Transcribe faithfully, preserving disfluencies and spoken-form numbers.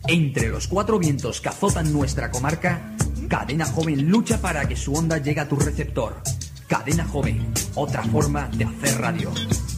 Entre los cuatro vientos que azotan nuestra comarca, Cadena Joven lucha para que su onda llegue a tu receptor. Cadena Joven, otra forma de hacer radio.